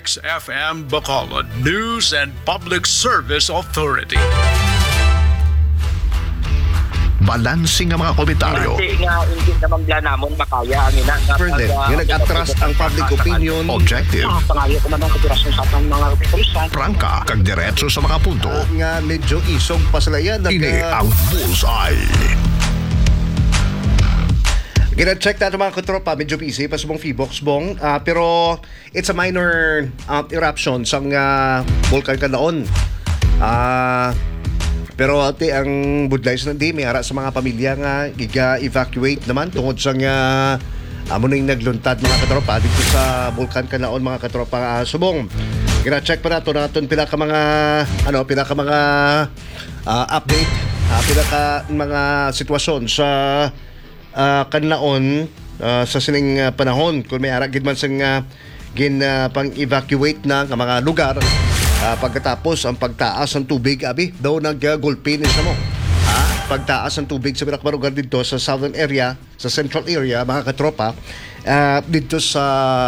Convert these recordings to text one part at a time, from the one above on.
XFM Bacolod News and Public Service Authority. Balansing ang mga komentaryo. Kasi nga, hindi naman bla namon makaya ang ina. Further, nga nag-atras ang public opinion. Objective. Pangayo ko naman katirasyon sa atang mga opisyal. Prangka, kag diretso sa mga punto. Nga medyo isog pa sila yan. Ini ang Bullseye. Gina-check natin mga katropa, medyo busy pa sa mong Feebox bong. Pero it's a minor eruption sa Vulcan Canlaon. Pero ati ang budlay sa nandi, may ara sa mga pamilya nga giga-evacuate naman tungod sa amo na yung nagluntad mga katropa dito sa Vulcan Canlaon mga katropa subong. Gina-check pa natin pila ka mga update, pila ka mga sitwasyon sa Canlaon sa sining panahon kung may ara gid man sang pang-evacuate na ng mga lugar. Pagkatapos ang pagtaas ng tubig abi daw nag-gulpin mo. Pagtaas ng tubig sa mga lugar dito sa southern area, sa central area mga katropa, dito sa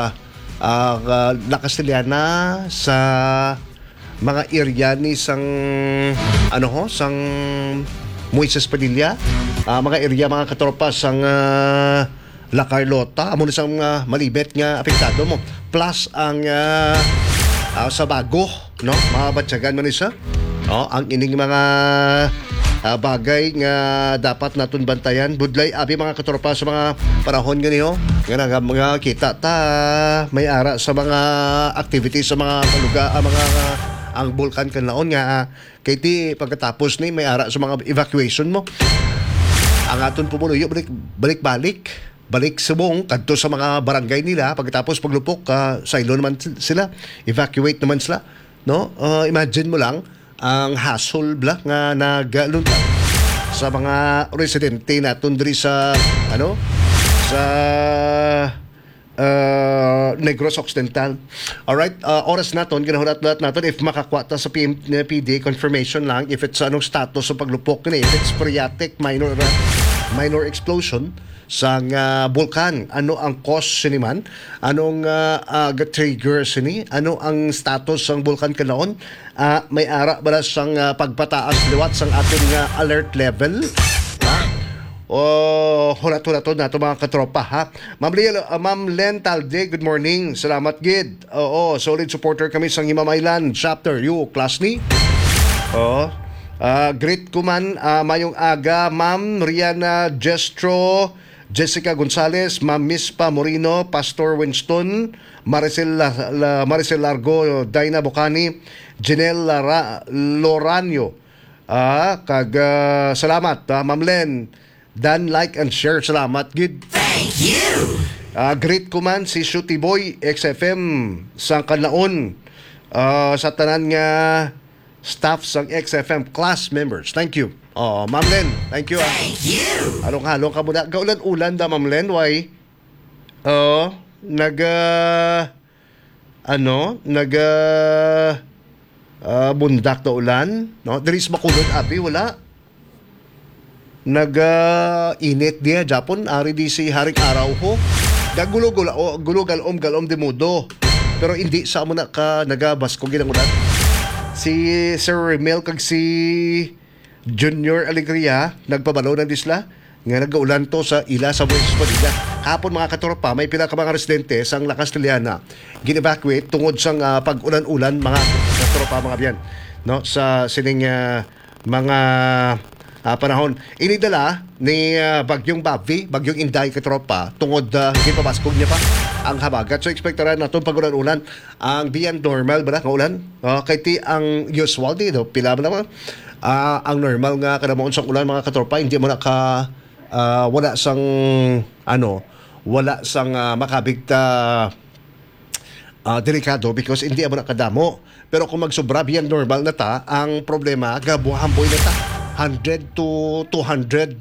La Castellana, sa mga area ni sang sang Moises Padilla, mga area mga katropa sang La Carlota, amo na sang malibet nga apektado mo. Plus ang sa Bago, no? Mga batyagan man isa. Ang ining mga bagay nga dapat naton bantayan. Budlay abi mga katropa sa mga panahon ganiho. Nga mga kita ta may ara sa mga activities sa mga lugar, ang Vulcan Canlaon nga kay ti pagkatapos ni may ara sa mga evacuation mo. Ang aton pumuluyo balik subong kadto sa mga barangay nila pagkatapos paglupok silo naman sila, evacuate naman sila, no? Imagine mo lang ang hassle bla nga nagluntad sa mga residente naton diri sa sa Negros Occidental. Alright, oras naton ginahulat naton if makakuha ta sa PD confirmation lang if it's anong status sa paglupok ni, if it's phreatic minor explosion sa bulkan, ano ang cause siniman, anong trigger sini, ano ang status sang Vulcan Canlaon, may ara ba sang pagpataas liwat sang ating alert level, hulat-hulaton nato mga katropa ha. Ma'am Len Talde, good morning, salamat gid. Solid supporter kami sang Himamaylan chapter, you class ni. Great kuman, mayong aga Ma'am Riana Jestro, Jessica Gonzales, Ma'am Mispa Morino, Pastor Winston, Maricel Largo, Dina Bocani, Janelle Loranio. Salamat, Ma'am Len. Dan, like and share. Salamat, good. Thank you. Great kuman si Shooty Boy XFM sa Canlaon, sa tanan nga staff sang XFM class members. Thank you. Ma'am Len, thank you. Thank you. Halong-halong ka muna. Gaulan-ulan da, Ma'am Len. Why? Bundak na ulan. No? Diris makulod, abi, wala. Init diya, Japon. Ari di si Haring Araw ho. Gulugal-om di mudo. Pero hindi sa muna ka nagabas kung ginangulat. Si Sir Remel kag si Junior Alegria nagpabalo ng disla nga nagaulan to sa ila sa Moises Padilla. Kapon mga katropa, may pila ka mga residente sang La Castellana gin-evacuate tungod sang pag-ulan-ulan mga katropa mga biyan, no, sa sining mga panahon. Inidala ni Bagyong Bavi, Bagyong Inday katropa tungod gipabaskog niya pa ang habagat. So expectaran naton pag-ulan-ulan ang beyond normal ba nga ulan. Kay ti ang usual dito pila ba naman ang normal nga kadamon sang ulan mga katropa, hindi mo wala sang makabigta delikado because hindi mo nakadamo. Pero kung magsobra beyond normal na ta, ang problema gabuhamboy na ta 100 to 200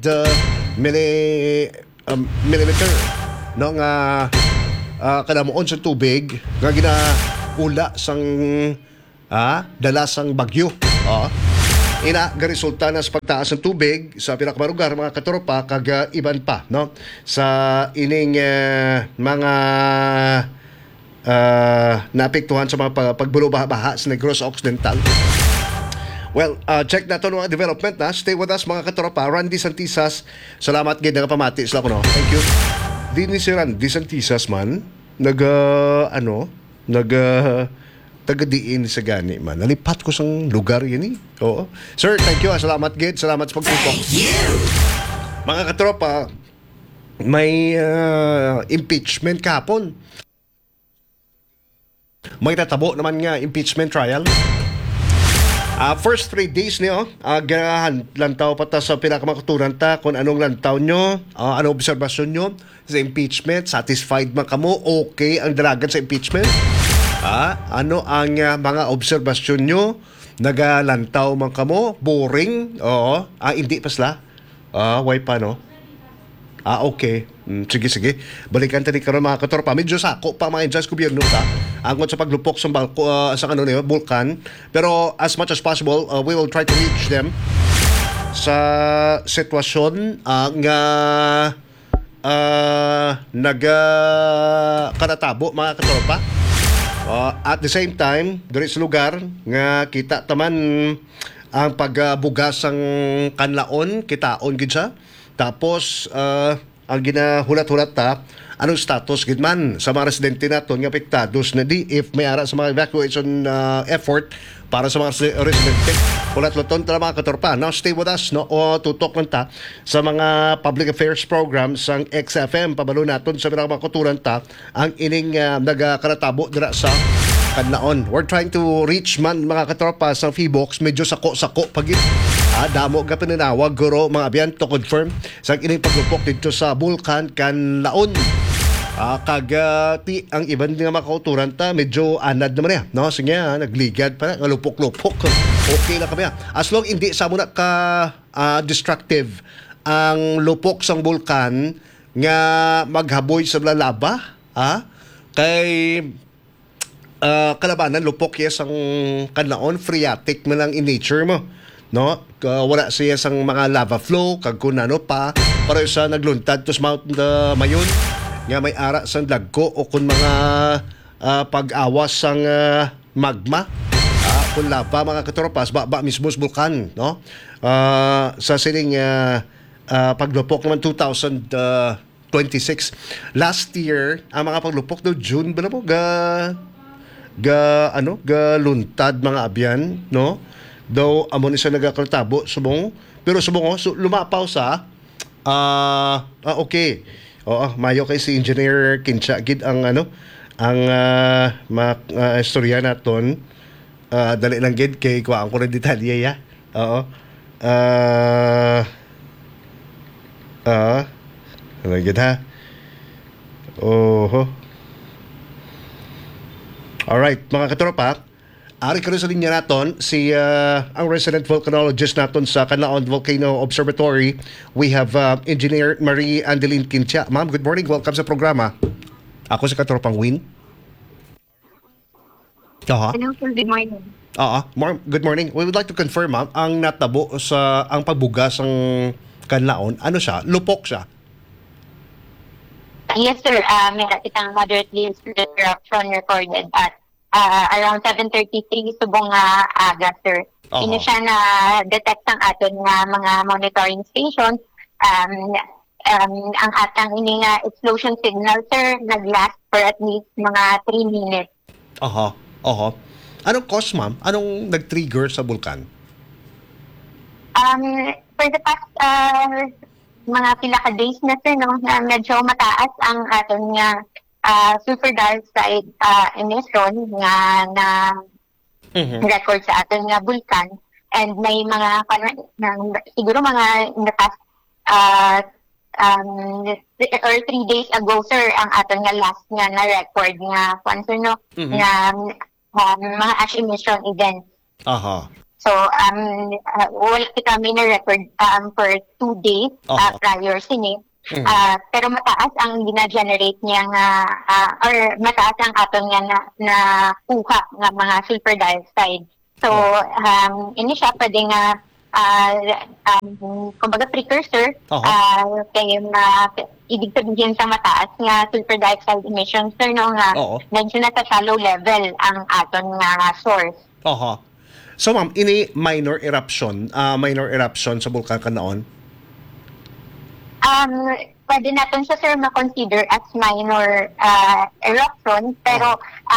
millimeter no nga kadamoon sa tubig nga ginaula sang dala sang bagyo. Ga resulta na sa pagtaas ng tubig sa pinakamarugar mga katropa kag iban pa, no, sa ining mga naapektuhan sa mga pagbulo-baha sa Negros Occidental. Well, check na ito ng development na. Stay with us mga katropa. Randy Santisas, salamat gid nga pamati sila ko no. Thank you. Di ni si Randy Santisas man taga-diin sa gani man. Nalipat ko sang lugar yun eh. Oo. Sir, thank you. Salamat gid. Salamat sa pagtutok. Thank you. Mga katropa, may impeachment kahapon. May tatabo naman nga impeachment trial. First 3 days niyo, ganahan lantaw pa ta sa pinakamatutunan ta kung anong lantaw nyo, anong obserbasyon nyo sa impeachment, satisfied man kamo, okay ang dalagan sa impeachment. Ano ang mga obserbasyon nyo, nagalantaw man kamo, boring, oo, hindi pa sila, why pa no? Okay. Sige. Balikan tani karon mga katorpa. Medyo sako pa mga Indians gobyerno ta. Angkon sa paglupok sa sa bulkan. Pero as much as possible, we will try to reach them sa sitwasyon nga kanatabo mga katorpa. At the same time, there is lugar nga kita taman ang pagbugas ang kanlaon, kitaon gid siya. Tapos, ang ginahulat-hulat ta, anong status gidman sa mga residente naton nga apektados na di if may ara sa mga evacuation effort para sa mga residente. Hulat-hulat ta mga katorpa. Now, stay with us, no? O tutok lang ta sa mga public affairs programs ang XFM. Pabalo naton sa mga kuturan ta ang ining nagakaratabo dira sa Kanlaon. We're trying to reach man mga katropa sa Feebox. Medyo sako-sako pagit. Damo ka pinanawag guro mga abyan to confirm sa ining paglupok dito sa Bulkan Kanlaon. Kagati ang iban nga makauturan ta medyo anad naman yan, no? Sige, nagligad pa nga lupok-lupok. Okay na kami. As long hindi sa muna ka destructive ang lupok sang bulkan nga maghaboy sa lalaba, kay kalabanan lupok yes ang Kanlaon, phreatic man lang in nature mo, no? Wala siya sang mga lava flow kag kun ano pa para sa nagluntad to sa Mount Mayon nga may ara sang dagko o kun mga pag-awas sang magma, kun lava mga katropas ba mismo sa bulkan, no? Sa sining paglupok naman 2026 last year ang mga paglupok do June ba na mo ga luntad mga abyan, no? Daw amo ni sa nagakaltabo subong pero subong lumapaw sa okay. Mayo kay si Engineer Kincha gid ang istorya naton. Dali lang gid kay kuhaan ko rin detalye ya. Ano gid ha? Alright, mga katropa, ari ka rin sa linya naton si ang resident volcanologist naton sa Kanlaon Volcano Observatory. We have Engineer Marie Andeline Kincha. Ma'am, good morning. Welcome sa programa. Ako si katropang Win. Hello, sir. Good morning. Good morning. We would like to confirm, ma'am, ang natabo sa ang pagbugas ng Kanlaon, ano siya? Lupok siya? Yes, sir. Meron kitang moderately eruption recorded at around 7:33 subong aga, sir. Ino siya na detect ang aton nga mga monitoring station. Ang atang ini nga explosion signal, sir, naglast for at least mga 3 minutes. Anong cause, ma'am? Anong nag-trigger sa bulkan? For the past mga pila ka days na, sir, no, na medyo mataas ang aton nga sulfur dioxide emission nga na record sa aton nga bulkan, and may mga siguro mga in the past or 3 days ago, sir, ang aton nga last nga na record nga no, nga mga ash emission events. So, wala kami na record for 2 days prior sini. Pero mataas ang gina-generate niya nga, or mataas ang aton nga na kuha nga mga sulfur dioxide. So, ini siya pwede nga, kumbaga precursor, kay ibig sabihin sa mataas nga sulfur dioxide emissions, sir, no, nga Oo. medyo na sa shallow level ang aton nga source. Aha. So ma'am, ini minor eruption sa bulkan Kanaon? Pwede natin siya, sir, ma-consider as minor eruption, pero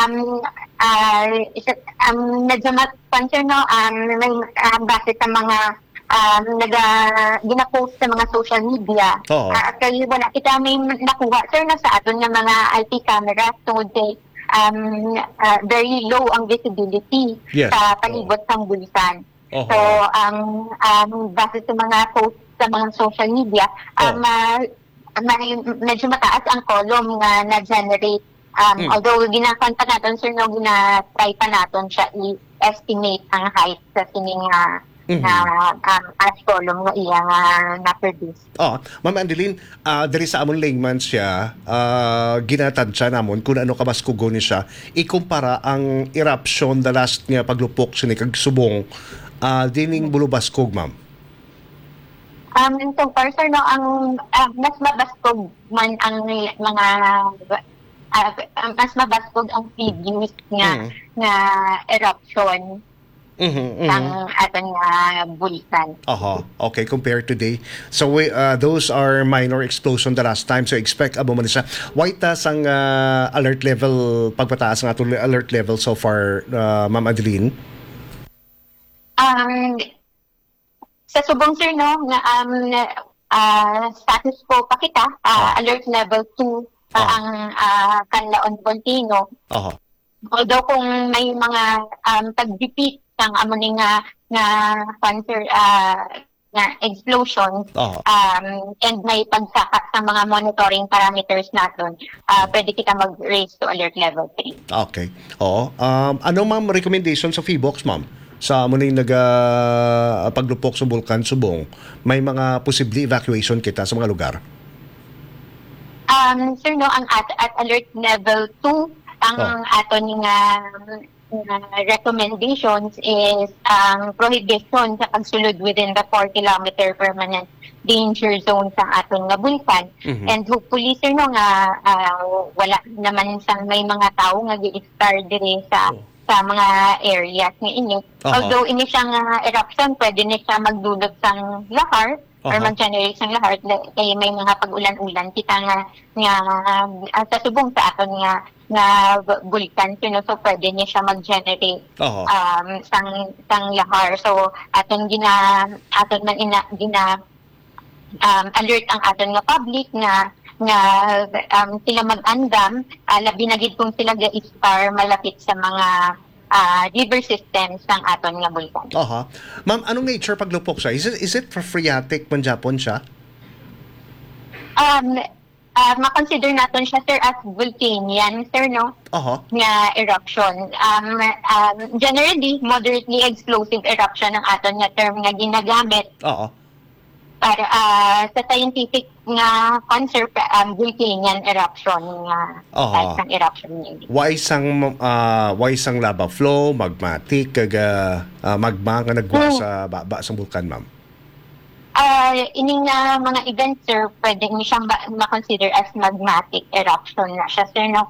medyo ma-concern, no, may base sa mga gina-post sa mga social media. Oo. Actually, wala kita may nakuha, sir, na sa aton nga mga IP cameras tungod kay very low ang visibility Yes. sa palibot ng bulkan. Oho. So, base sa mga posts sa mga social media, medyo mataas ang column nga na-generate. Although ginakan pa natin, sir, no, gina-try pa natin siya i-estimate ang height sa sining ash column nga iya nga na-produce. Ma'am Andeline, diri sa amon layman siya, ginatansya namon kung ano kabaskugo ni siya, ikumpara ang eruption the last nga paglupok sini kag subong dining bulubaskog, ma'am. So far, sir, no, ang mas mabaskog man ang mga mas mabaskog ang previous nga eruption ng aton nga bulkan. Okay, compared today. So those are minor explosion the last time. So expect abo man siya. Why tas ang alert level pagpataas ng aton alert level so far, Ma'am Adeline? Sa subong, sir, no, nga status quo pa kita, alert level 2 ang Canlaon Volcano. Although kung may mga pag-repeat ng amon nga cancer nga explosions and may pagsaka sa mga monitoring parameters natin, pwede kita mag-raise to alert level 3. Okay. Oo. Ano, ma'am, recommendation sa FIBOX, ma'am? Sa muna yung paglupok sa Bulkan Subong, may mga posible evacuation kita sa mga lugar? Sir, no, ang at alert level 2, ang aton nga recommendations is prohibition sa pagsulod within the 4-kilometer permanent danger zone sa aton nga bulkan. And hopefully, sir, no, nga wala naman sang may mga tao nga gi-star dire sa mga areas nga inyo. Although ini siyang eruption, pwede na siya magdulot sang lahar or mag-generate sang lahar kay may mga pag-ulan-ulan kita nga sa subong sa aton nga bulkan, so pwede niya siya mag-generate sang lahar. So aton alert ang aton nga public nga sila mag-andam, labi na gid kung sila ga-star malapit sa mga river systems ng aton nga bulkan. Ma'am, anong nature paglupok siya? Is it phreatic man Japon siya? Ma-consider natin siya, sir, as volcanian, sir, no? Nga eruption. Generally, moderately explosive eruption ang aton nga term nga ginagamit. Para sa scientific nga concept, volcanian eruption nga type ng eruption niya. Why sang lava flow, magmatic, magma nga nagwa sa baba sa bulkan, ma'am? Ining nga mga events, sir, pwede niyo siyang ma-consider as magmatic eruption na siya, sir, no?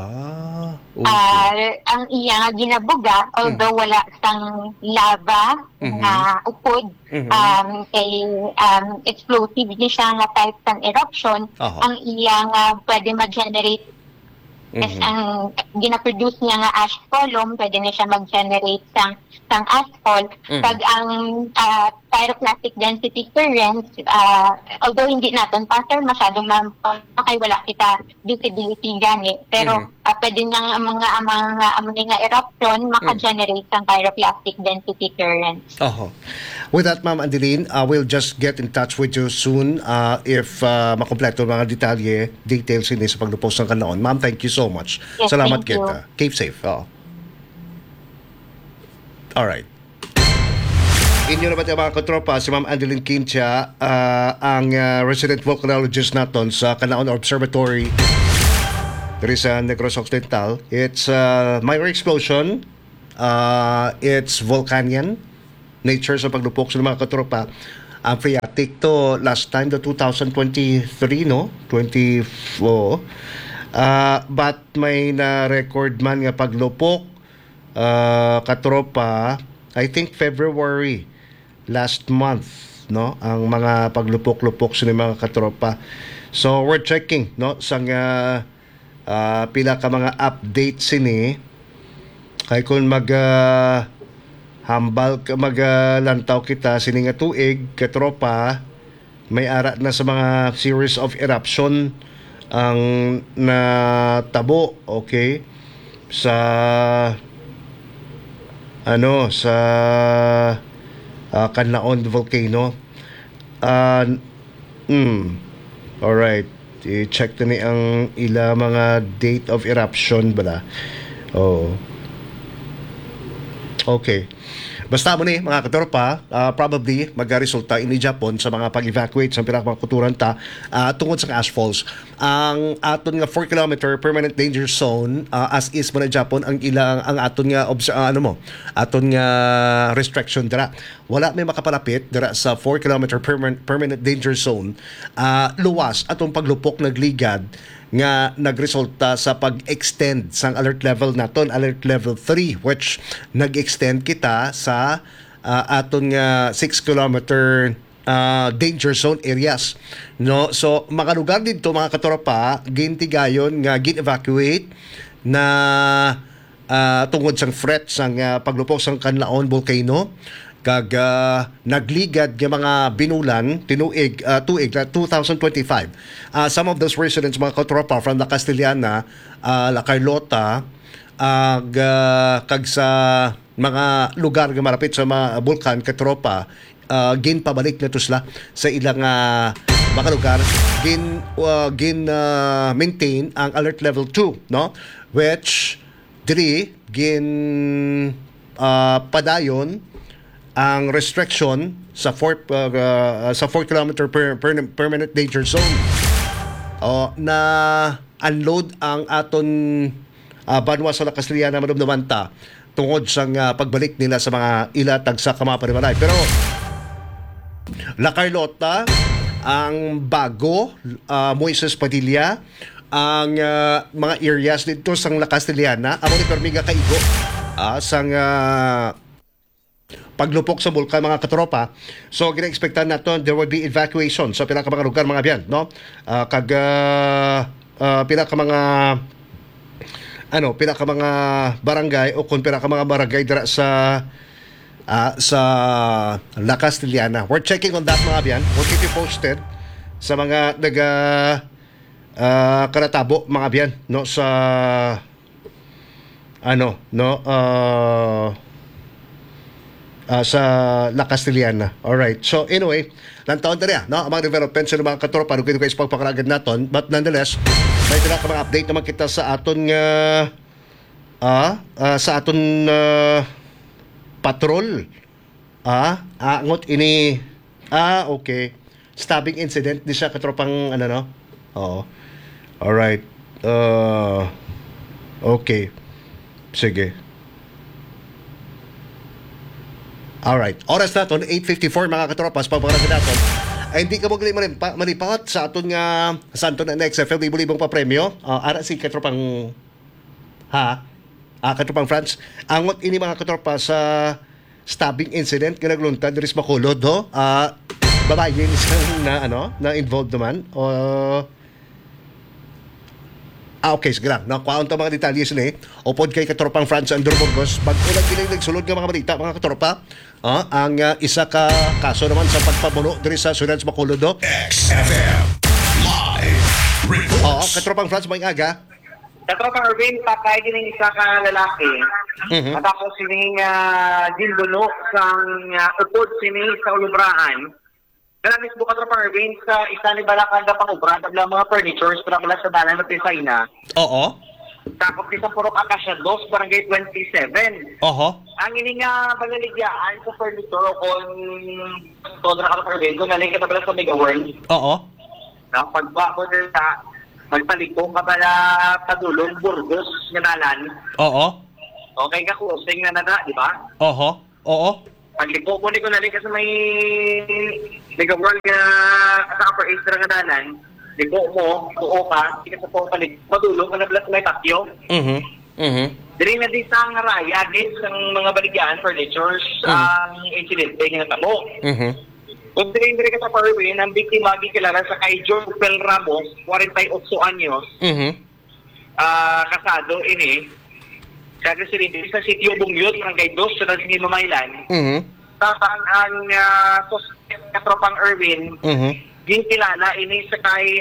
Okay. Ang iya nga ginabuga, although wala sang lava na upod, kay explosive di siya nga type ng eruption, ang iya nga pwede ma-generate ang gina-produce niya nga ash column, pwede na siya mag-generate sang asphalt. Pag ang pyroclastic density currents, although hindi natin pa, sir, masyadong kay wala kita visibility gani, pero pwede nga mga nga eruption maka-generate sang pyroclastic density currents. With that, Ma'am Adeline, we'll just get in touch with you soon if makompleto mga details hindi sa paglupos ng Kanaon. Ma'am, thank you so much. Yes, Salamat thank you. kita. Keep safe. Alright. Inyo naman yung mga katropa, si Ma'am Adeline Quintia, ang resident volcanologist natin sa Kanaon Observatory there is sa Negros Occidental. It's minor explosion. It's volcanian nature sa paglupok sa mga katropa. Ang phreatic to last time the 2023 no 24 but may na record man nga paglupok katropa I think February last month no ang mga paglupok-lupok sa mga katropa. So we're checking no sang pila ka mga update sini kay kung hambal maglantaw kita sini nga tuig katropa may ara na sa mga series of eruption ang natabo okay sa sa Canlaon volcano alright i-check na ni ang ila mga date of eruption bala okay. Basta mo ni mga katropa, probably magresulta ini Japon sa mga pag-evacuate sa mga kuturan ta tungod sa ash falls. Ang aton nga 4 kilometer permanent danger zone as is mo na Japon ang ilang ang aton nga aton nga restriction dira. Wala may makapalapit dira sa 4 kilometer permanent danger zone. Luwas atong paglupok nagligad nga nagresulta sa pag-extend sang alert level naton, alert level 3 which nag-extend kita sa aton nga 6 kilometer danger zone areas no. So mga lugar dito mga katropa gintigayon nga gin-evacuate na tungod sang threat sang paglupok sang Canlaon volcano kag nagligad ng mga binulan tuig na 2025. Some of those residents mga katropa from La Castellana, La Carlota, kag sa mga lugar nga malapit sa mga bulkan katropa ginpabalik na to sila sa ilang mga lugar maintain ang alert level 2 no which diri padayon ang restriction sa 4 kilometer permanent danger zone na unload ang aton banwa sa La Castellana madumdumanta tungod sa pagbalik nila sa mga ilatag sa Kamaparimalay. Pero La Carlota, ang Bago, Moises Padilla, ang mga areas dito sa La Castellana amo ni permiga kaigo sang paglupok sa bulkan mga katropa. So gina-expectan naton there will be evacuation sa pila ka mga lugar mga biyan no kag pila ka mga pila ka mga barangay o kung pila ka mga barangay dira sa La Castellana. We're checking on that mga biyan. We'll keep you posted sa mga karatabo mga biyan no sa sa La Castellana. Alright. So anyway, lantaon na no? Ang mga developments sa mga katropa nung kayo sa pagpakaragad naton. But nonetheless, may tila ka mga update naman kita sa aton patrol. Angot ini okay. Stabbing incident di siya katropang no? Oo. Alright. Okay. Sige. Alright. Oras naton 8:54 mga katropas pagpakaragad naton. Ay hindi ka magli maripat sa aton nga santo na XFL libong pa premyo. Ara si katropang katropang France. Angot ini mga katropa sa stabbing incident nga nagluntad diri sa Bacolod do. Babae na na involved naman. Okay, sige lang. Nakuhaan ito mga detalye sila Upod kay katropang France Andrew Burgos. Pag-ulang giling nagsulod ng mga balita, mga katropa, ang isa ka kaso naman sa pagpabuno diri sa Sudan sa Bacolod do. XFM Live Reports. Katropang France, may aga. Katropang Irvin, patay din isa ka lalaki. Matapos sining ginbuno sang upod sini sa ulubrahan. Kaya mismo katropang Irvin sa isa ni Balakanda pang ubra, tabla mga furnitures para pala sa dalan ng Pisayna. Oo. Tapos isa Purok Acacia 2, Barangay 27. Ang ini nga balaligyaan sa furniture kung Todra katropang Irvin, kung naling katabala sa Mega World. Pagbako din sa magpaliko ka pala Padulong Burgos nga nalan. Okay ka kusing na di ba? Paglipo ko ni ko nalika sa may nag-world nga sa upper age nga dalan, lipo mo, tuo ka, hindi ka sa po palig, madulong ka na blas may takyo. Dili na di sa nga raya, against ang mga baligyan, furnitures, ang incident, kaya natamo. Kung dili ka sa Parwin, ang biktima kilala sa kay Jopel Ramos, 48 anyos, kasado ini, sa residente sa sitio Bungyot, Barangay 2, sa Nasingin Mamaylan. Tapang ang suspect katropang Erwin, kilala ini sa kay,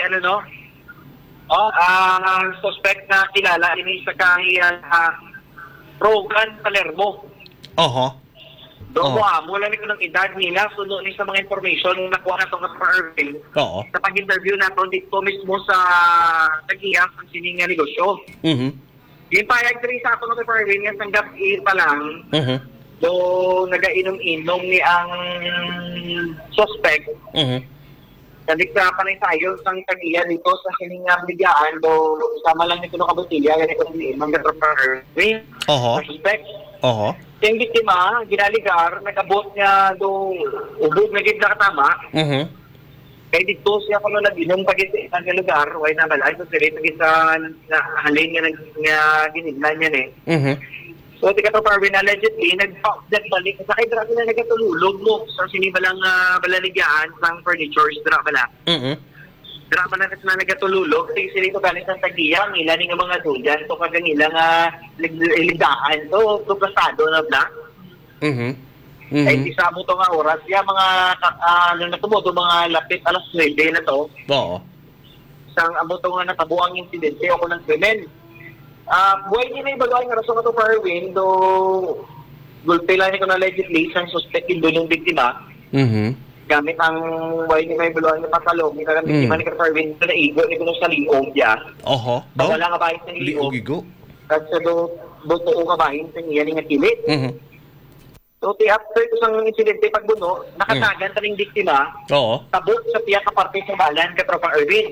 ang suspect na kilala ini sa kay Rogan Palermo. Doon mula ni ko ng edad nila, sunod ni sa mga information na nakuha na itong katropang Erwin. Sa pag-interview na ito dito mismo sa tagiyak ng sininga negosyo. Yung payag rin sa ako ng Parwin, yung tanggap pa lang, do nagainom-inom ni ang suspect. Nalikta pa rin tayo sa tagiya dito sa siningang bigyan, do sama lang nito ng kabutilya, ganito ng imang Parwin, suspect. Yung biktima, ginaligar, nakabot niya do ubod na gid na katama. Kaya dito siya kung nag-inom pag isang lugar, why na balay, so sila pag-isa halin nga giniglan niya So, tika to Parwin, allegedly, nagbalik, sa kay Drake na nagatululog mo, so sinibalang balaligyan ng furnitures, Drake na. Drake na kasi na nagatululog, so sila ito galing sa tagiyang, ilan nga mga duyan, so kagang ilang ligaan, so plasado na bla. Ay isa mo to nga oras ya mga natumo to mga lapit alas 9 na to. Sang amo to nga natabo ang insidente o kunang krimen. Buhay ni may bagay nga rason to Parwin do gulpe lang ni ko na allegedly sang suspect in yung biktima. Gamit ang buhay ni may bagay nga pasalong ni kang biktima ni Parwin na igo ni kuno sa liog ya. Wala nga bahin sa liog. Kasi do buto nga bahin sa iya nga kilit. So, after ito sang insidente pagbuno, nakatagan taning biktima, tabok sa tiyak kaparte sa balan katropang Erwin.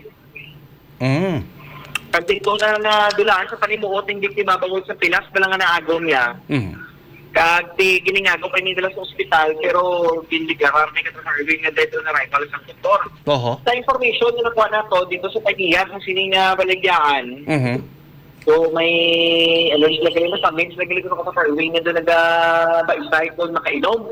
Pag dito na dulaan sa panimuot ng biktima bagol sa pilas, balang nga naagaw niya. Kag giningagaw kayo nila sa ospital, pero pindigarar ni katropang Erwin nga dito na rival sa doktor. Sa information na nakuha na to, dito sa tagiyan, kung sini nga balagyaan, so may sila kayo na summits na galing ko sa Parwin na doon nag-baisay kung makainom.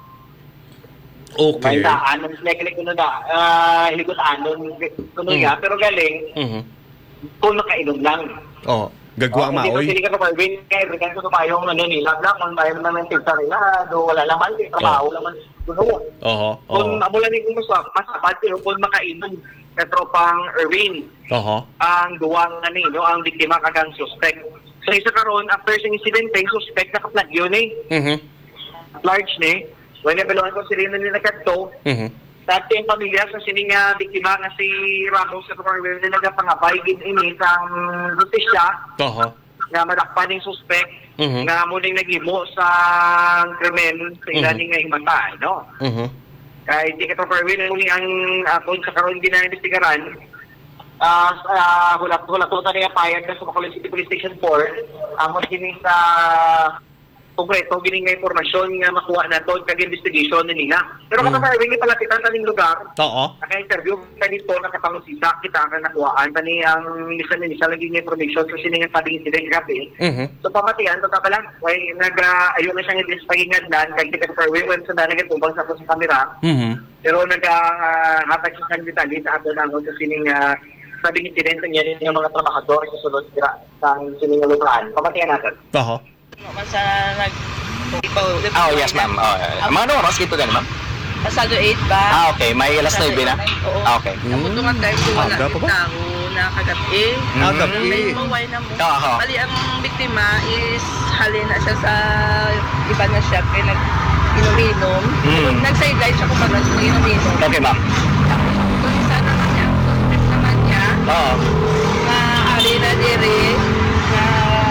May daanan sila galing ko na hilikot anon kuno ya, pero galing kung makainom lang. Gagwa maoy. Hindi ko sa Parwin, kaya rekan ko pa yung nila, kung tayo naman tilsa nila, do wala naman, trabaho naman kuno. Kung amulan ni kung masabat, pero kung makainom katropang Erwin. Ang duwang ang biktima kagang suspect. So isa karon after sa incident, suspect nakaplagyo ni. Large ni. Wala beloan ko sila nila kadto. Dati ang pamilya sa sininga biktima nga si Ramos sa Parwin na nagapangabay gid ini sang justisya. Nga madakpan ning suspect nga muling naghimo sa krimen sa ilaning nga himatay, no? Kaya hindi ka ito Parwin, ang kung sa karoon ginaimbestigaran, hulatutan niya payag na sa Bacolod City Police Station 4, amon gini sa konkreto, gini nga informasyon nga makuha na ito, kag-investigation nila. Pero kung Parwin, ipalapitan taning lugar, naka-interview ka dito, nakapangusisa, kita ka nakuhaan, tani ang nisa lagi nga information sa siningang tabing incident gabi. So pamatian, ito ka lang, ayaw na siyang pagingad kag kita Parwin, when sa nagatumbang sa kamera, pero nag-hatag sa kanyang detalye sa ato na sa sining sabing incident niya yung mga trabahador sa sunod sa sining lugar. Pamatian natin. Sa yes ma'am. Mga oras kito gani ma'am? Pasado 8 ba? Okay. May alas 9 na? Oo. Okay. Napunto nga tayo kung wala tao na kagabi. May maway na mo. Bali, ang biktima is halin na siya sa iba na siya kaya nag-inom-inom. Nag-sideline siya kung paano siya nag-inom-inom. Okay ma'am. Kung isa naman niya, na ali na diri, na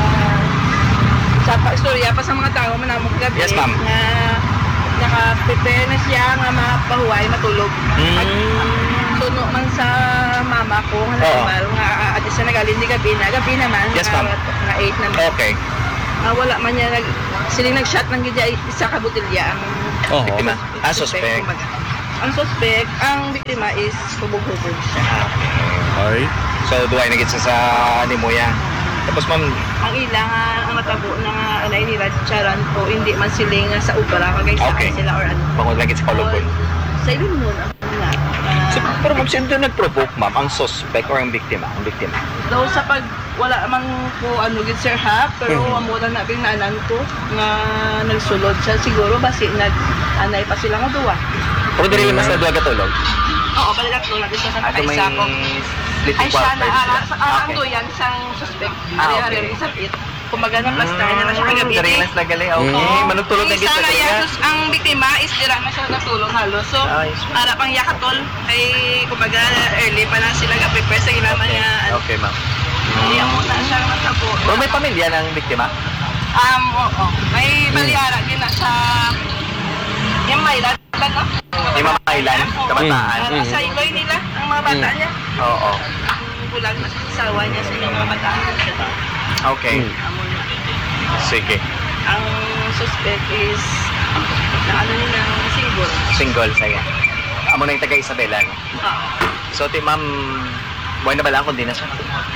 sa istorya pa sa mga tao manamog gabi. Yes ma'am. Na naka-prepare na siya nga mapahuway, matulog. Suno man sa mama ko, halabal, nga ati siya nagalin di gabi naman, yes, nga 8 naman. Okay. Wala man niya, siling nag-shot ng gidya isa ka butilya ang Biktima. Suspect. Ang suspect, ang biktima is hubog-hubog siya. Ay. So, duway na gid sa Nimoya. Tapos, ma'am, Ang ilang ang matabo na anay nila charan po, hindi man siling sa ubra kagay sa Okay. sila or ano. pangod lagi sa Kalugod. Sa ilun mo na. So, pero ma'am, sino nag-provoke, ma'am? Ang suspect or ang biktima? Ang biktima. Daw sa pag wala man ko ano gid sir ha, pero amo na nabing naanan ko nga nagsulod siya siguro basi nag-anay pa sila nga duwa. Pero dili mas na duwa katulog. Oo, balik ko lang sa Ato may kaisa ko. Ay splitting siya na quarters. ang duyan sang suspect. Ah, Ari okay. ari sa it. Kumaga na plaster na siya kagabi. Dari mas nagali. Okay. Manutulog na gid sa Isa kanya. ang biktima is dira na siya natulong halos. So, Ayos. para pang yakatol kay kumaga early pa lang sila ga-prepare sa ginaman niya. Okay, ma'am. Hindi mo na siya matabo. Pero may pamilya ng biktima? Oo. May baliara din na sa yung may lahat no? Yung mga kailan? Kabataan? Sa iloy nila, ang mga bata niya. Oo. Ang bulag na sa sawa niya sa mga bata. Okay. Sige. Ang suspect is na ano nila, single. Single saya. Amo na yung taga Isabela, no? Oo. So, ma'am, buhay na ba lang kung di na siya?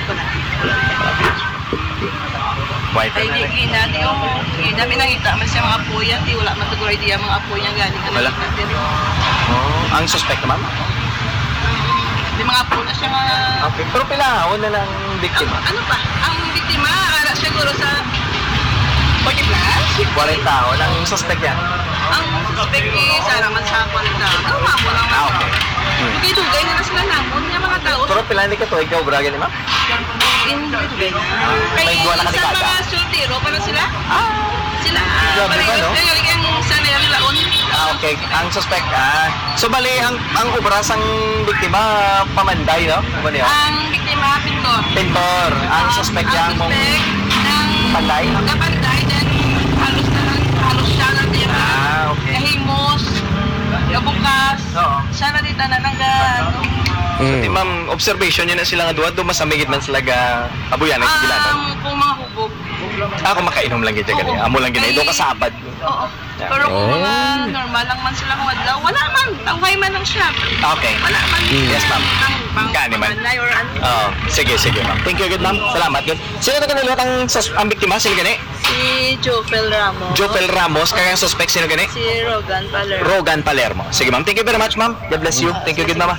Buhay pa Ay, na rin. ginati yung ginami nakita man siya mga apo yan, di wala man siguro idea mga apo niya galing ka Wala. nakita din. Oh, ang suspect, ma'am? Di mga apo na siya nga. Okay. Pero pilahon na lang biktima. Ano pa? Ang biktima, ara siguro sa 40 plus. 40 taon. Ang suspect yan. Ang suspect is ara man sa 40. Ano mamo lang man. Okay. Hindi dugay na sila namon nga mga tao. Pero pila ni ka to, ikaw, braga ni ma'am? Hindi dugay na. May duwa na Sa kaligada. mga sultiro pa lang sila. Sila. Grabe ba, no? Ang sa nila laon. Okay. Ang suspect, So, bali, ang obras ang biktima, pamanday, no? Ano yun? Ang biktima pintor. Pintor. Ang suspect yan Ang mong suspect ng panday? Kapanday din. Halos siya na tira. Okay. Kahimos. Bukas. Oo. Siya na dito na nang Di ma'am, observation yun na sila nga duwa, masamigid man sila ga abuyan ng sila, no? kung mga hubog. Ako makainom lang gid gali. Amo lang gid do kasabad. Oo. Pero kung mga normal lang man sila kung adlaw, wala man. Tawhay man ang shop. Okay. Wala man. Yes, ma'am. Gani man. Panay or ano. Oh, sige, ma'am. Thank you, good ma'am. Salamat good. Sino na kanila ang biktima sino gani? Si Jopel Ramos. Jopel Ramos, kaya ang suspect sino gani? Si Rogan Palermo. Rogan Palermo. Sige, ma'am. Thank you very much, ma'am. God bless you. Thank you, good mama.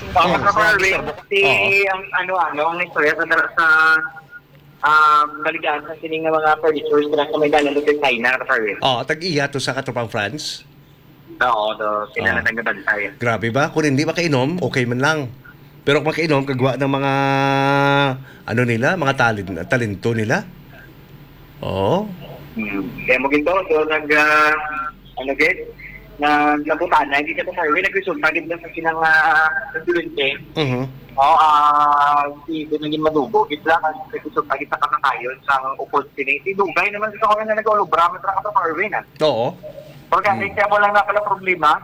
Ang istorya sa baligaan sa sining mga furnitures na sa may dalan sa China sa Farwell. Tag-iya to sa Katropang France. Oo, sila na taga-bantay. Grabe ba? Kung hindi makainom, okay man lang. Pero kung makainom, kagawa ng mga mga talento nila. Oo. Kaya mo ginto, naglabutan na, hindi siya sa Farwell, nagresulta din sa sinang nagdulunte. Si naging madugo, gitla kan nagresulta sa kakakayon sa opportunity. Dugay naman sa kanya na nag-olobra, matra ka sa Farwell na. Oo. Pagka kaya mo lang na pala problema,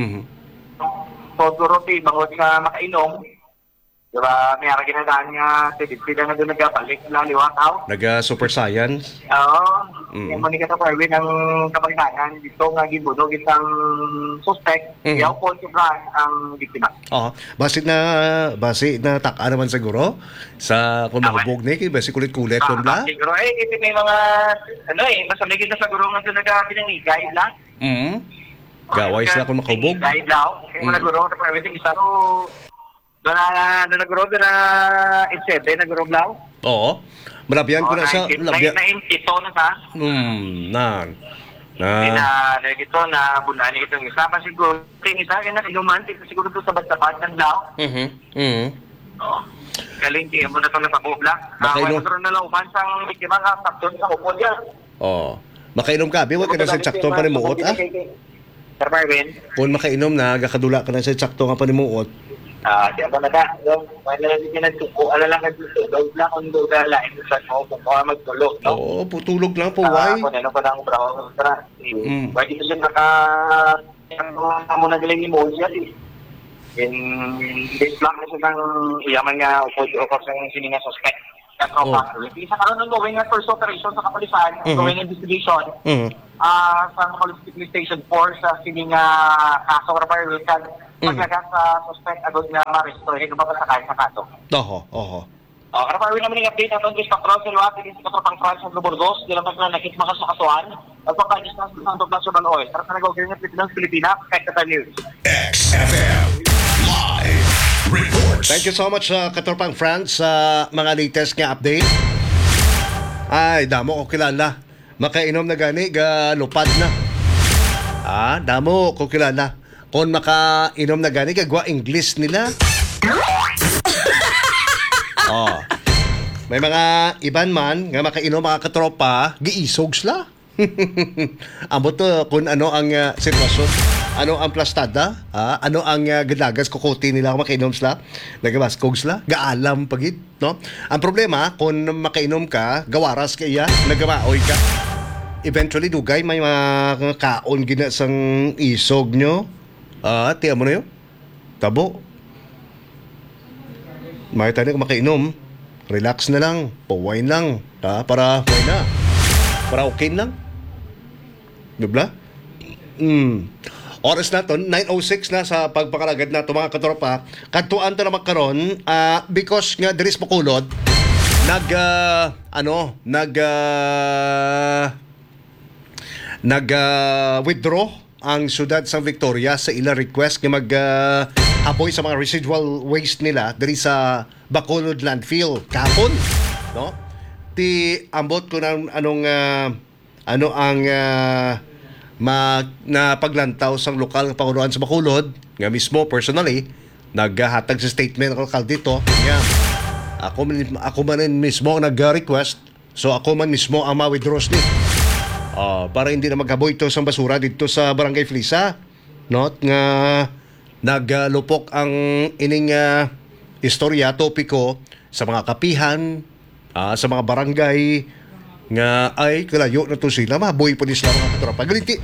so duroti, bangod sa makainom, diba, may ara ginadaan nga, sila na doon nagkapalik na liwataw. Super science. Oo. Yung manika sa Farwell ng kapagdanan, dito nga gibudog isang suspect, yaw po si Brian ang biktima. Oo. Basi na taka naman siguro sa kung mahubog na kay basi kulit-kulit kun bla. Siguro kasi may mga masamigid na siguro nga doon nagpinangigay lang. Gaway sila kung makahubog. Guide lang. Kaya mo naguro sa Farwell yung isa doon naguro na in-7, naguro lang. Oo. Malabyan ko na sa labyan. Ito na sa. Ito na bunani itong isa. Siguro, tingin sa akin na inumantik siguro doon sa basta-bad ng lao. Oo. Galing, mo na ito na pabubla. Mayroon na lang upan sang biktima nga sakton sa upo niya. Oo. Makainom ka, biwag ka na sa sakto pa ni muot, Sir Marvin? Kung makainom na, gakadula ka na sa sakto nga pa ni muot. Di ako na ka. Wala lang din nagtuko. Ala lang nagtutulog lang kung doon na lain sa mo kung magtulog, no? Oo, putulog lang po, why? Kung ano pa lang bravo. Pwede ko siya mo na galing emotion, this lang na siya ng iyaman nga upo sa sininga suspect. katropa. Isa karon ng going at first operation sa kapulisan, going investigation. Sa Police Station 4 sa sining kaso or violation. Paglaga sa suspect agad na ma-arresto, hindi mapasakay sa kaso. Karapawin naman yung update atong District Patrol sa Luwak, sa Katropang France sa Burgos, di lang na nakikita sa kasuhan, at pagkadistas sa Santo Blas Urban Oil. Para sa nag-ogay ng Pilipinas, Kekata News. XFM Live Reports. Thank you so much sa Katropang France sa mga latest nga update. Ay, damo ko kilala. Makainom na gani, lupad na. Damo ko kilala. Kung makainom na gani, gagwa English nila. May mga iban man nga makainom mga katropa, giisog sila. Amo to kung ano ang sitwasyon, ano ang plastada, ano ang gadagas kukuti nila kung makainom sila, nagabaskog sila, gaalam pagit, no? Ang problema, kung makainom ka, gawaras ka iya, nagamaoy ka. Eventually, dugay may mga kaon gina sang isog nyo. Tiyan mo na yun. Tabo. May tayo na makainom. Relax na lang. Pawain lang. Para why na. Para okay lang. Diba? Oras na to, 9:06 na sa pagpakalagad na ito mga katropa. Katuan to na magkaroon because nga diris Bacolod withdraw ang syudad sa Victoria sa ilang request nga mag-aboy sa mga residual waste nila diri sa Bacolod landfill kahapon, no? Ti ambot ko ng ano ang paglantaw sa lokal nga pangunuan sa Bacolod nga mismo personally naghatag sa statement ng lokal dito nga ako man mismo nag-request, so ako man mismo ang ma-withdraw ni para hindi na maghaboy ito sa basura dito sa Barangay Flisa, no? Nga naglupok ang ining istorya, topiko sa mga kapihan, sa mga barangay nga ay kalayo na to sila, maboy po sila mga katropa. Galinti.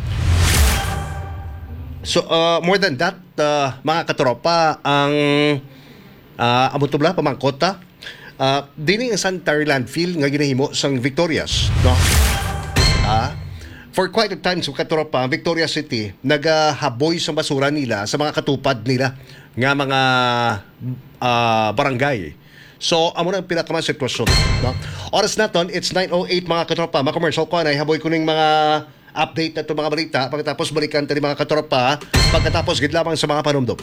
So, more than that, mga katropa, ang amutubla, pamangkota, dini ang sanitary landfill nga ginahimo sang Victorias, no? For quite a time sa katropa, Victoria City, nagahaboy sa basura nila sa mga katupad nila nga mga barangay. So, amo na ang pinakaman sitwasyon, no? Oras naton, it's 9:08 mga katropa. Mga commercial ko na, haboy ko ng mga update na ito mga balita. Pagkatapos balikan tayo mga katropa. Pagkatapos gid lamang sa mga panumdum.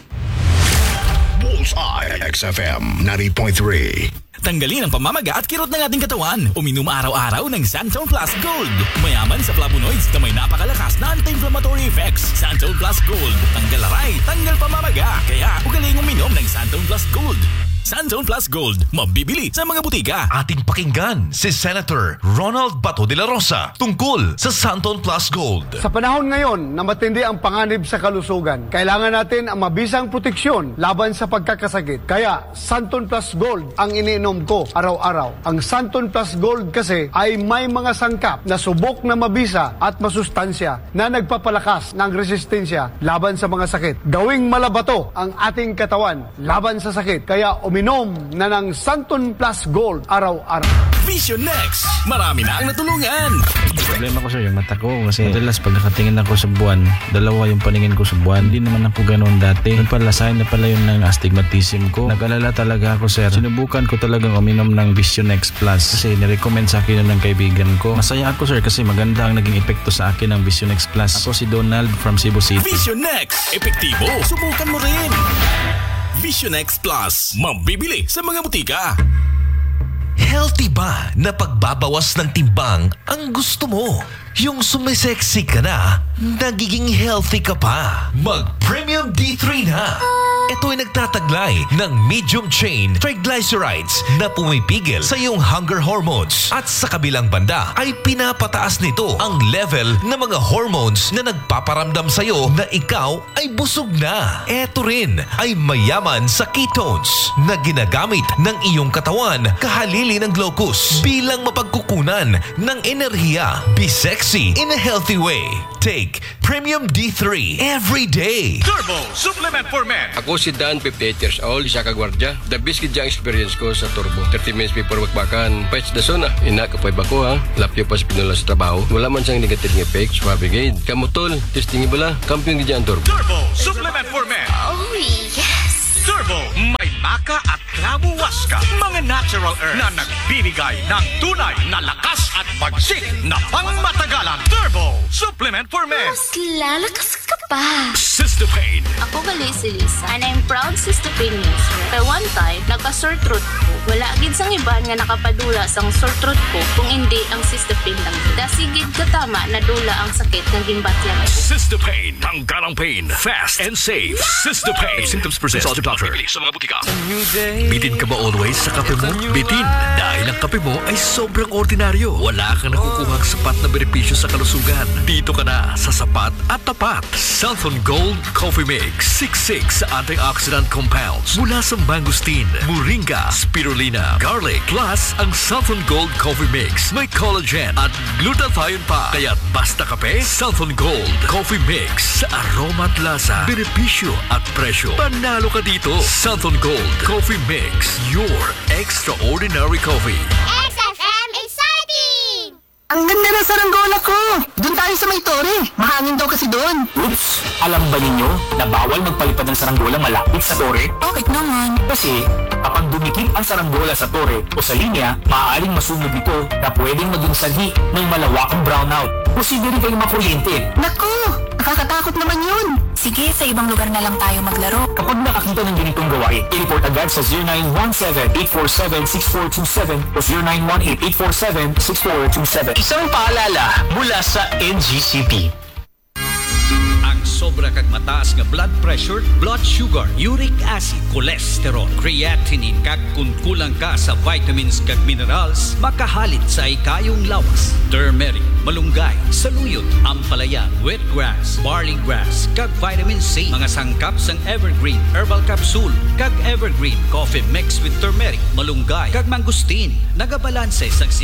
Bullseye XFM 90.3. Tanggalin ang pamamaga at kirot ng ating katawan. Uminom araw-araw ng Santone Plus Gold. Mayaman sa flavonoids na may napakalakas na anti-inflammatory effects. Santone Plus Gold. Tanggal aray, tanggal pamamaga. Kaya ugaling uminom ng Santone Plus Gold. Santone Plus Gold. Mabibili sa mga butika. Ating pakinggan si Senator Ronald Bato de la Rosa tungkol sa Santone Plus Gold. Sa panahon ngayon na matindi ang panganib sa kalusugan, kailangan natin ang mabisang proteksyon laban sa pagkakasakit. Kaya Santone Plus Gold ang iniinom ko araw-araw. Ang Santone Plus Gold kasi ay may mga sangkap na subok na mabisa at masustansya na nagpapalakas ng resistensya laban sa mga sakit. Gawing malabato ang ating katawan laban sa sakit. Kaya uminom na ng Santone Plus Gold araw-araw. Vision Next! Marami na ang natulungan! Problema ko sir, yung mata ko kasi madalas pag nakatingin ako sa buwan, dalawa yung paningin ko sa buwan. Hindi naman ako ganoon dati. Yung pala sign na pala yun ng astigmatism ko. Nag-alala talaga ako sir. Sinubukan ko talagang uminom ng Vision Next Plus kasi nirecommend sa akin ng kaibigan ko. Masaya ako sir kasi maganda ang naging epekto sa akin ng Vision Next Plus. Ako si Donald from Cebu City. Vision Next! Epektibo! Subukan mo rin! Vision X Plus. Mabibili sa mga butika. Healthy ba na pagbabawas ng timbang ang gusto mo? Yung sumisexy ka na, nagiging healthy ka pa. Mag-Premium D3 na. Ito ay nagtataglay ng medium chain triglycerides na pumipigil sa iyong hunger hormones. At sa kabilang banda ay pinapataas nito ang level ng mga hormones na nagpaparamdam sa iyo na ikaw ay busog na. Ito rin ay mayaman sa ketones na ginagamit ng iyong katawan kahalili ng glucose bilang mapagkukunan ng enerhiya. Be sexy in a healthy way. Take Premium D3 every day. Turbo Supplement for Men. Ako si Dan, 58 years old, isa ka gwardya. The best kid experience ko sa Turbo. 30 minutes before magbakan. Pwede na sona. Ina, kapoy ba ko ha? Lapyo pa sa pinula sa trabaho. Wala man siyang negative effect. Swabigate. Kamutol. Testingi bala. Kampiyon gidyan Turbo. Turbo Supplement for Men. Oh, yes! Turbo, may maka at klabuwas ka. Mga natural earth na nagbibigay ng tunay na lakas at pagsik na pangmatagalan. Turbo Supplement for Men. Mas lalakas ka pa. Cystopain. Ako gali si Lisa, and I'm proud Cystopain user. Kaya one time, nagka-sore throat ko. Wala agad sang iban nga nakapadula sang sore throat ko kung hindi ang Cystopain lang. Dasigid katama na dula ang sakit ng gimbatyan ko. Cystopain. Tanggalang pain. Fast and safe. Cystopain. If symptoms persist, consult your doctor. Sa mga butika. Bitin ka ba always sa kape mo? Bitin. Dahil ang kape mo ay sobrang ordinaryo. Wala kang nakukuhang sapat na benepisyo sa kalusugan. Dito ka na sa sapat at tapat. Southern Gold Coffee Mix. 66 antioxidant compounds mula sa mangosteen, moringa, spirulina, garlic. Plus, ang Southern Gold Coffee Mix may collagen at glutathione pa. Kaya basta kape, Southern Gold Coffee Mix. Sa aroma at lasa, benepisyo at presyo. Panalo ka dito. Southern Gold Coffee Mix. Your extraordinary coffee. XFM exciting! Ang ganda ng saranggola ko! Doon tayo sa may tore. Mahangin daw kasi doon. Oops! Alam ba ninyo na bawal magpalipad ng saranggola malapit sa tore? Bakit naman? Kasi kapag dumikit ang saranggola sa tore o sa linya, maaaring masunog ito na pwedeng maging sanhi ng malawakang brownout. Posible rin kayong makuryente. Naku! Nakakatakot naman yun! Sige, sa ibang lugar na lang tayo maglaro. Kapag nakakita ng ganitong gawain, i-report agad sa 0917-847-6427 o 0918-847-6427. Isang paalala mula sa NGCP. Sobra kag mataas nga blood pressure, blood sugar, uric acid, cholesterol, creatinine kag kung kulang ka sa vitamins kag minerals, makahalit sa ikayong lawas. Turmeric, malunggay, saluyot, ampalaya, wheatgrass, barley grass, kag vitamin C, mga sangkap sang Evergreen Herbal Capsule, kag Evergreen Coffee mixed with turmeric, malunggay, kag mangosteen, nagabalanse sang